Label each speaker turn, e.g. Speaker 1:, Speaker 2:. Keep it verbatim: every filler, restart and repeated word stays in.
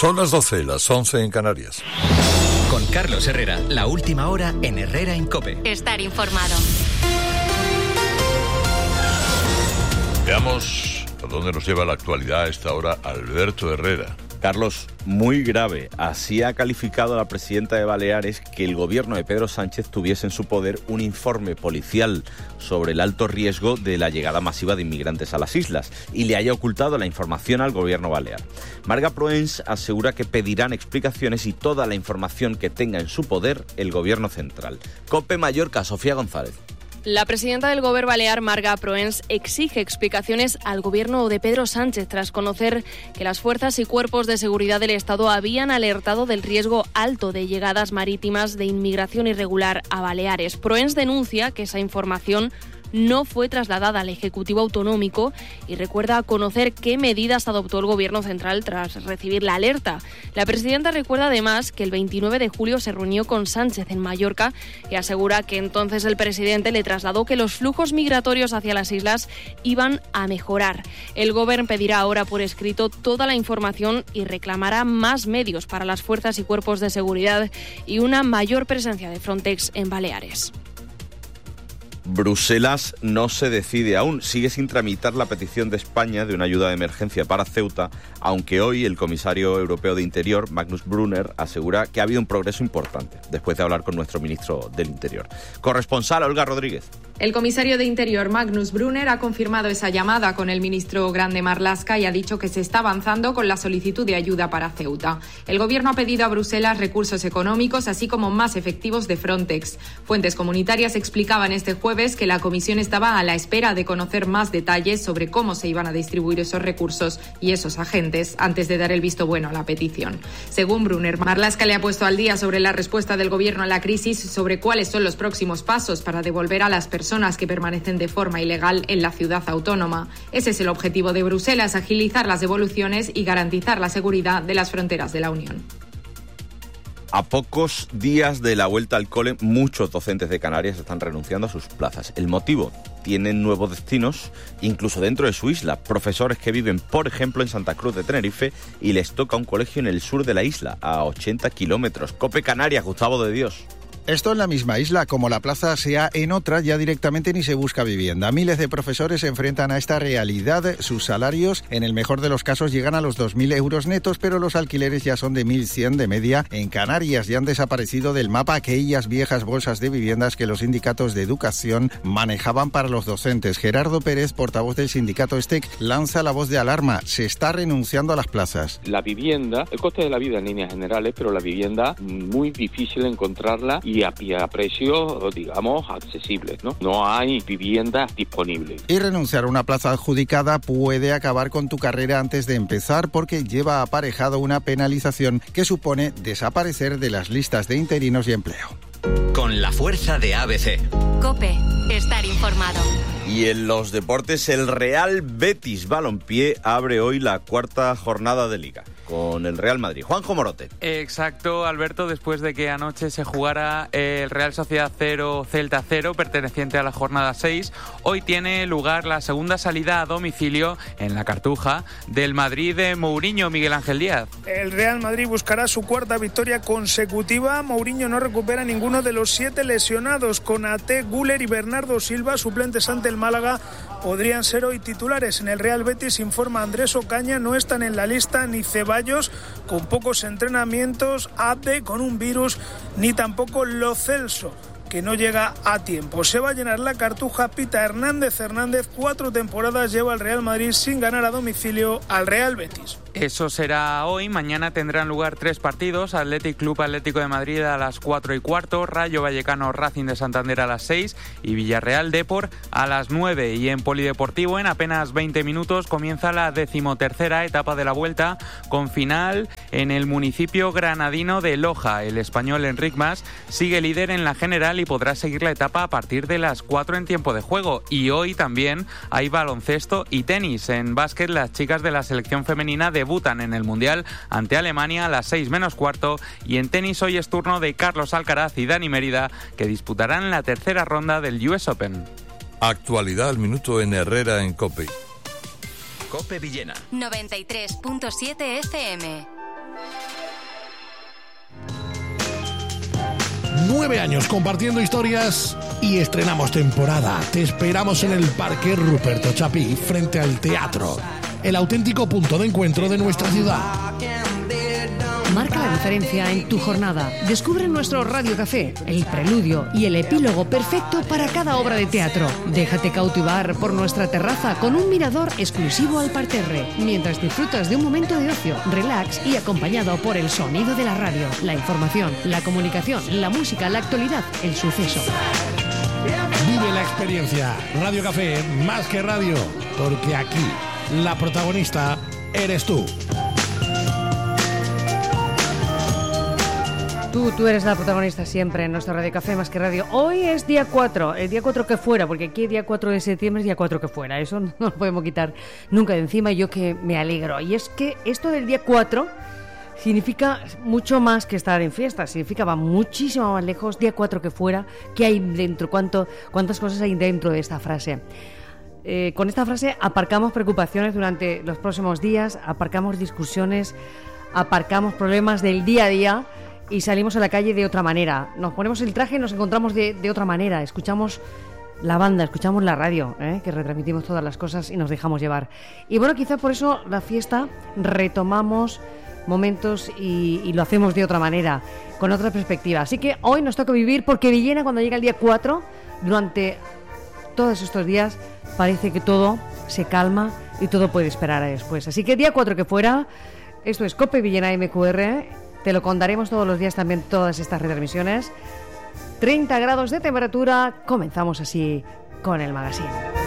Speaker 1: Son las doce, las once en Canarias.
Speaker 2: Con Carlos Herrera, la última hora en Herrera en COPE.
Speaker 3: Estar informado.
Speaker 1: Veamos a dónde nos lleva la actualidad a esta hora Alberto Herrera.
Speaker 4: Carlos, muy grave. Así ha calificado la presidenta de Baleares que el gobierno de Pedro Sánchez tuviese en su poder un informe policial sobre el alto riesgo de la llegada masiva de inmigrantes a las islas y le haya ocultado la información al gobierno balear. Marga Proens asegura que pedirán explicaciones y toda la información que tenga en su poder el gobierno central. COPE Mallorca, Sofía González.
Speaker 5: La presidenta del Gobierno balear, Marga Proens, exige explicaciones al gobierno de Pedro Sánchez tras conocer que las fuerzas y cuerpos de seguridad del Estado habían alertado del riesgo alto de llegadas marítimas de inmigración irregular a Baleares. Proens denuncia que esa información no fue trasladada al Ejecutivo Autonómico y recuerda conocer qué medidas adoptó el Gobierno central tras recibir la alerta. La presidenta recuerda además que el veintinueve de julio se reunió con Sánchez en Mallorca y asegura que entonces el presidente le trasladó que los flujos migratorios hacia las islas iban a mejorar. El Gobierno pedirá ahora por escrito toda la información y reclamará más medios para las fuerzas y cuerpos de seguridad y una mayor presencia de Frontex en Baleares.
Speaker 4: Bruselas no se decide aún. Sigue sin tramitar la petición de España de una ayuda de emergencia para Ceuta, aunque hoy el comisario europeo de Interior, Magnus Brunner, asegura que ha habido un progreso importante, después de hablar con nuestro ministro del Interior. Corresponsal, Olga Rodríguez.
Speaker 6: El comisario de Interior, Magnus Brunner, ha confirmado esa llamada con el ministro Grande Marlaska y ha dicho que se está avanzando con la solicitud de ayuda para Ceuta. El Gobierno ha pedido a Bruselas recursos económicos, así como más efectivos de Frontex. Fuentes comunitarias explicaban este jueves que la Comisión estaba a la espera de conocer más detalles sobre cómo se iban a distribuir esos recursos y esos agentes antes de dar el visto bueno a la petición. Según Brunner, Marlaska le ha puesto al día sobre la respuesta del Gobierno a la crisis, sobre cuáles son los próximos pasos para devolver a las personas que permanecen de forma ilegal en la ciudad autónoma. Ese es el objetivo de Bruselas, agilizar las devoluciones y garantizar la seguridad de las fronteras de la Unión.
Speaker 4: A pocos días de la vuelta al cole, muchos docentes de Canarias están renunciando a sus plazas. El motivo: tienen nuevos destinos, incluso dentro de su isla. Profesores que viven, por ejemplo, en Santa Cruz de Tenerife y les toca un colegio en el sur de la isla, a ochenta kilómetros. COPE Canarias, Gustavo de Dios.
Speaker 7: Esto en la misma isla, como la plaza sea en otra, ya directamente ni se busca vivienda. Miles de profesores se enfrentan a esta realidad. Sus salarios, en el mejor de los casos, llegan a los dos mil euros netos, pero los alquileres ya son de mil cien de media. En Canarias ya han desaparecido del mapa aquellas viejas bolsas de viviendas que los sindicatos de educación manejaban para los docentes. Gerardo Pérez, portavoz del sindicato ESTEC, lanza la voz de alarma. Se está renunciando a las plazas.
Speaker 8: La vivienda, el coste de la vida en líneas generales, pero la vivienda muy difícil encontrarla y a, y a precios, digamos, accesibles, ¿no? No hay viviendas disponibles.
Speaker 7: Y renunciar a una plaza adjudicada puede acabar con tu carrera antes de empezar, porque lleva aparejado una penalización que supone desaparecer de las listas de interinos y empleo.
Speaker 2: Con la fuerza de A B C.
Speaker 3: COPE, estar informado.
Speaker 4: Y en los deportes, el Real Betis Balompié abre hoy la cuarta jornada de Liga con el Real Madrid. Juanjo Morote.
Speaker 9: Exacto, Alberto, después de que anoche se jugara el Real Sociedad cero, Celta cero, perteneciente a la jornada seis, hoy tiene lugar la segunda salida a domicilio en la Cartuja del Madrid de Mourinho. Miguel Ángel Díaz.
Speaker 10: El Real Madrid buscará su cuarta victoria consecutiva. Mourinho no recupera ninguno de los siete lesionados. Konaté, Güler y Bernardo Silva, suplentes ante el Málaga, podrían ser hoy titulares. En el Real Betis, informa Andrés Ocaña, no están en la lista ni Ceballos, con pocos entrenamientos, Abde con un virus, ni tampoco Lo Celso, que no llega a tiempo. Se va a llenar la Cartuja. Pita Hernández Hernández, cuatro temporadas lleva el Real Madrid sin ganar a domicilio al Real Betis.
Speaker 9: Eso será hoy. Mañana tendrán lugar tres partidos: Athletic Club Atlético de Madrid a las cuatro y cuarto, Rayo Vallecano Racing de Santander a las seis y Villarreal Depor a las nueve. Y en Polideportivo, en apenas veinte minutos, comienza la decimotercera etapa de la Vuelta, con final en el municipio granadino de Loja. El español Enric Mas sigue líder en la general y podrá seguir la etapa a partir de las cuatro en tiempo de juego. Y hoy también hay baloncesto y tenis. En básquet, las chicas de la selección femenina debutan en el Mundial ante Alemania a las seis menos cuarto, y en tenis hoy es turno de Carlos Alcaraz y Dani Mérida, que disputarán la tercera ronda del U S Open.
Speaker 1: Actualidad al minuto en Herrera en COPE.
Speaker 2: COPE Villena
Speaker 3: noventa y tres punto siete F M.
Speaker 11: Nueve años compartiendo historias y estrenamos temporada. Te esperamos en el Parque Ruperto Chapí, frente al teatro. El auténtico punto de encuentro de nuestra ciudad.
Speaker 12: Marca la diferencia en tu jornada. Descubre nuestro Radio Café, el preludio y el epílogo perfecto para cada obra de teatro. Déjate cautivar por nuestra terraza con un mirador exclusivo al parterre, mientras disfrutas de un momento de ocio, relax y acompañado por el sonido de la radio, la información, la comunicación, la música, la actualidad, el suceso.
Speaker 11: Vive la experiencia. Radio Café, más que radio, porque aquí la protagonista eres tú.
Speaker 12: Tú, tú eres la protagonista siempre en nuestro Radio Café, más que radio. Hoy es día cuatro, el día cuatro que fuera, porque aquí día cuatro de septiembre es día cuatro que fuera. Eso no lo podemos quitar nunca de encima, y yo que me alegro. Y es que esto del día cuatro significa mucho más que estar en fiesta, significa va muchísimo más lejos, día cuatro que fuera. ¿Qué hay dentro? ¿Cuánto, cuántas cosas hay dentro de esta frase? Eh, con esta frase aparcamos preocupaciones durante los próximos días, aparcamos discusiones, aparcamos problemas del día a día y salimos a la calle de otra manera. Nos ponemos el traje y nos encontramos de, de otra manera. Escuchamos la banda, escuchamos la radio, ¿eh? que retransmitimos todas las cosas y nos dejamos llevar. Y bueno, quizá por eso la fiesta retomamos momentos y, y lo hacemos de otra manera, con otra perspectiva. Así que hoy nos toca vivir, porque Villena, cuando llega el día cuatro, durante todos estos días, parece que todo se calma y todo puede esperar a después. Así que día cuatro que fuera, esto es COPE Villena M Q R. Te lo contaremos todos los días también, todas estas retransmisiones. treinta grados de temperatura. Comenzamos así con el magazine.